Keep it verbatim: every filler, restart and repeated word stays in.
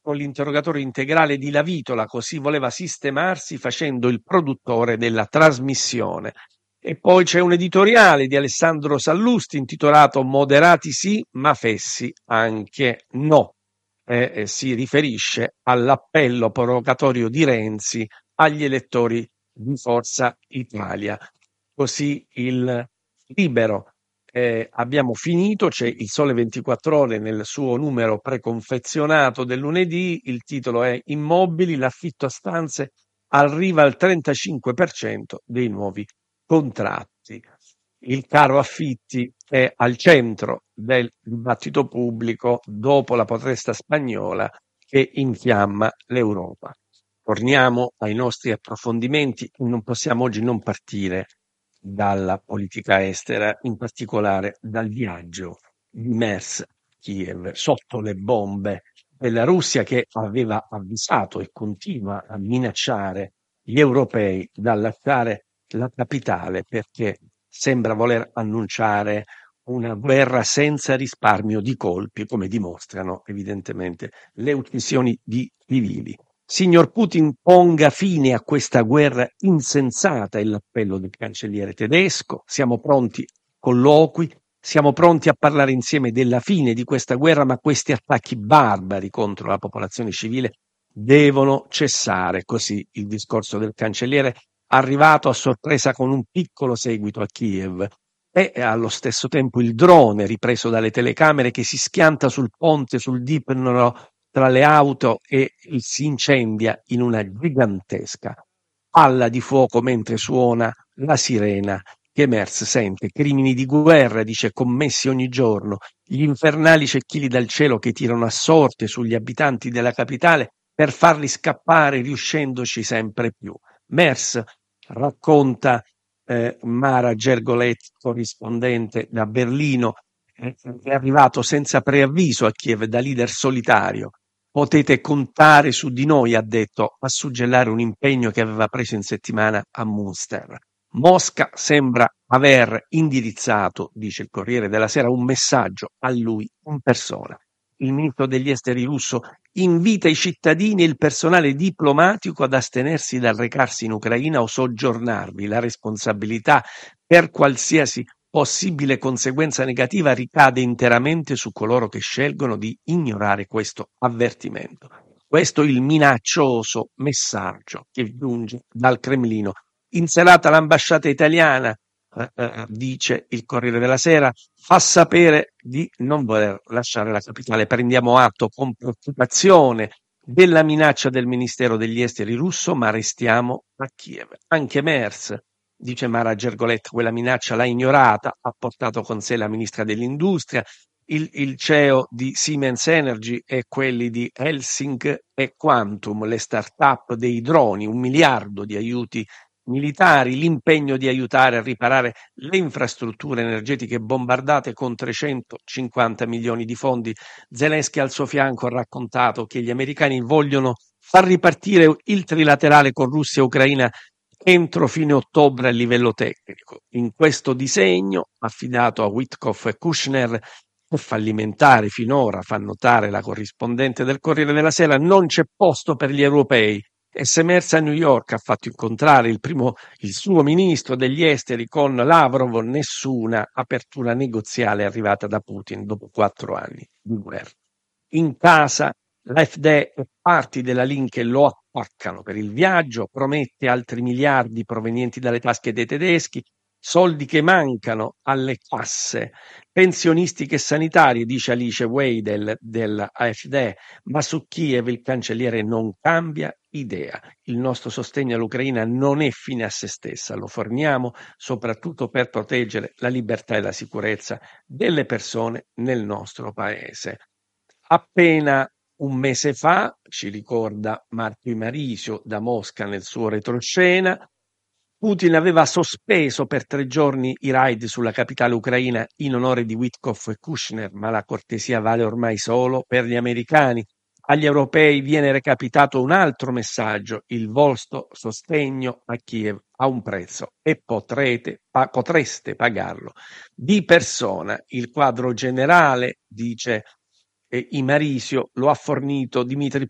con l'interrogatorio integrale di Lavitola, così voleva sistemarsi facendo il produttore della trasmissione. E poi c'è un editoriale di Alessandro Sallusti intitolato Moderati sì, ma fessi anche no. Eh, eh, si riferisce all'appello provocatorio di Renzi agli elettori di Forza Italia. Così il Libero. Eh, abbiamo finito, c'è il Sole ventiquattro Ore nel suo numero preconfezionato del lunedì, il titolo è Immobili, l'affitto a stanze arriva al trentacinque per cento dei nuovi contratti. Il caro affitti è al centro del dibattito pubblico dopo la protesta spagnola che infiamma l'Europa. Torniamo ai nostri approfondimenti, non possiamo oggi non partire dalla politica estera, in particolare dal viaggio di Mers a Kiev sotto le bombe della Russia, che aveva avvisato e continua a minacciare gli europei dal lasciare la capitale perché sembra voler annunciare una guerra senza risparmio di colpi, come dimostrano evidentemente le uccisioni di civili. Signor Putin, ponga fine a questa guerra insensata, è l'appello del cancelliere tedesco. Siamo pronti colloqui, siamo pronti a parlare insieme della fine di questa guerra, ma questi attacchi barbari contro la popolazione civile devono cessare. Così il discorso del cancelliere, arrivato a sorpresa con un piccolo seguito a Kiev. E allo stesso tempo il drone ripreso dalle telecamere che si schianta sul ponte, sul Dnipro, tra le auto e si incendia in una gigantesca palla di fuoco mentre suona la sirena che Merz sente. Crimini di guerra, dice, commessi ogni giorno, gli infernali cecchini dal cielo che tirano a sorte sugli abitanti della capitale per farli scappare riuscendoci sempre più. Merz racconta eh, Mara Gergoletti, corrispondente da Berlino, eh, è arrivato senza preavviso a Kiev da leader solitario. Potete contare su di noi, ha detto, a suggellare un impegno che aveva preso in settimana a Münster. Mosca sembra aver indirizzato, dice il Corriere della Sera, un messaggio a lui in persona. Il ministro degli esteri russo invita i cittadini e il personale diplomatico ad astenersi dal recarsi in Ucraina o soggiornarvi. La responsabilità per qualsiasi possibile conseguenza negativa ricade interamente su coloro che scelgono di ignorare questo avvertimento. Questo è il minaccioso messaggio che giunge dal Cremlino. In serata l'ambasciata italiana, eh, eh, dice il Corriere della Sera, fa sapere di non voler lasciare la capitale. Prendiamo atto con preoccupazione della minaccia del Ministero degli Esteri russo, ma restiamo a Kiev. Anche Merz, dice Mara Gergoletti, quella minaccia l'ha ignorata, ha portato con sé la ministra dell'Industria, il, il C E O di Siemens Energy e quelli di Helsing e Quantum, le start-up dei droni, un miliardo di aiuti militari, l'impegno di aiutare a riparare le infrastrutture energetiche bombardate con trecentocinquanta milioni di fondi. Zelensky al suo fianco ha raccontato che gli americani vogliono far ripartire il trilaterale con Russia e Ucraina entro fine ottobre a livello tecnico. In questo disegno, affidato a Witkoff e Kushner, è fallimentare finora, fa notare la corrispondente del Corriere della Sera, non c'è posto per gli europei. E se Merz a New York ha fatto incontrare il, primo, il suo ministro degli esteri con Lavrov, nessuna apertura negoziale è arrivata da Putin dopo quattro anni di guerra. In casa l'A F D e parti della Link lo attaccano per il viaggio, promette altri miliardi provenienti dalle tasche dei tedeschi, soldi che mancano alle casse pensionistiche e sanitarie, dice Alice Weidel dell'A F D, ma su Kiev il cancelliere non cambia idea. Il nostro sostegno all'Ucraina non è fine a se stessa, lo forniamo soprattutto per proteggere la libertà e la sicurezza delle persone nel nostro paese. Appena un mese fa, ci ricorda Marco Imarisio da Mosca nel suo retroscena, Putin aveva sospeso per tre giorni i raid sulla capitale ucraina in onore di Witkoff e Kushner, ma la cortesia vale ormai solo per gli americani. Agli europei viene recapitato un altro messaggio: il vostro sostegno a Kiev ha un prezzo e potrete, pa- potreste pagarlo di persona. Il quadro generale, dice eh, Imarisio, lo ha fornito Dmitry